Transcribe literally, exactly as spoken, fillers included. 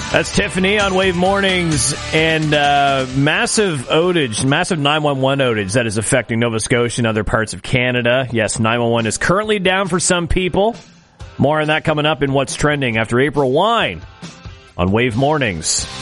That's Tiffany on Wave Mornings, and uh, massive outage, massive nine one one outage that is affecting Nova Scotia and other parts of Canada. Yes, nine one one is currently down for some people. More on that coming up in What's Trending after April Wine on Wave Mornings.